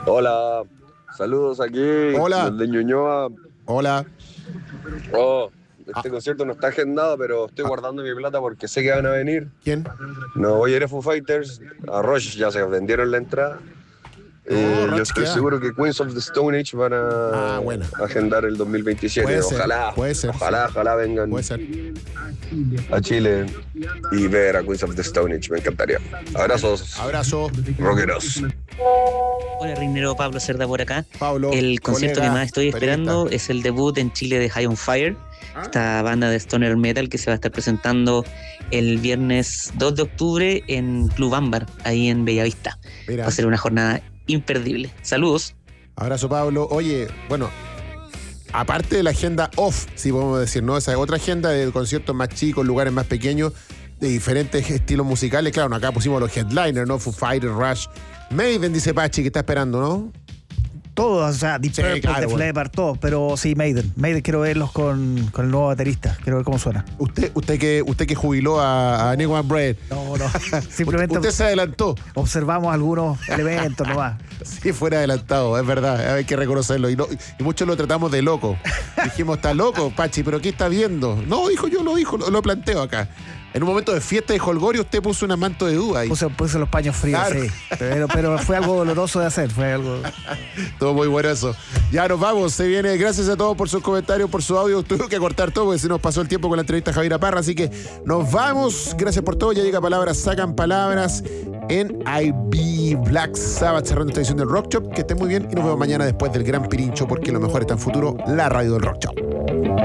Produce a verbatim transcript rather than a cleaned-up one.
Hola, saludos aquí Hola. desde Ñuñoa. Hola. Oh, este concierto no está agendado, pero estoy guardando mi plata porque sé que van a venir. ¿Quién? No voy a ir a Foo Fighters, a Rush ya se vendieron la entrada. No, Eh, yo Rush estoy queda. seguro que Queens of the Stone Age van a Ah, bueno. agendar el dos mil veintisiete. Puede ser, Ojalá, puede ser, ojalá, sí. ojalá vengan Puede ser. a Chile y ver a Queens of the Stone Age. Me encantaría. Abrazos, Abrazo, rockeros. Hola, Rinero, Pablo Cerda por acá. Pablo. El concierto colega, que más estoy esperando periodista. es el debut en Chile de High on Fire, esta banda de stoner metal que se va a estar presentando el viernes dos de octubre en Club Ámbar, ahí en Bellavista. Mira. Va a ser una jornada imperdible. Saludos. Abrazo, Pablo. Oye, bueno, aparte de la agenda off, si podemos decir, ¿no? Esa otra agenda de conciertos más chicos, lugares más pequeños, de diferentes estilos musicales. Claro, acá pusimos los headliners, ¿no? Foo Fighters, Rush. Maiden, dice Pachi, que está esperando, ¿no? Todos, o sea, Deep Sí, Purple, claro, Def bueno. Leppard, todos, pero sí, Maiden. Maiden quiero verlos con, con el nuevo baterista, quiero ver cómo suena. Usted, usted que, usted que jubiló a, a Nick Van Braid. No, no, simplemente Usted se adelantó. observamos algunos elementos nomás. Sí, fuera adelantado, es verdad, hay que reconocerlo. Y, no- y muchos lo tratamos de loco. Dijimos, está loco, Pachi, pero ¿qué está viendo? No, dijo yo, lo dijo, lo, lo planteo acá. En un momento de fiesta de Holgorio, usted puso un manto de duda ahí. Puse, puse los paños fríos, Claro. sí. Pero, pero fue algo doloroso de hacer, fue algo... Todo muy bueno eso. Ya nos vamos, se viene. Gracias a todos por sus comentarios, por su audio. Tuve que cortar todo porque se nos pasó el tiempo con la entrevista a Javiera Parra. Así que nos vamos. Gracias por todo. Ya llega Palabras, Sacan Palabras en I B Black Sabbath, cerrando esta edición del Rock Shop. Que estén muy bien y nos vemos mañana después del Gran Pirincho, porque lo mejor está en futuro, la radio del Rock Shop.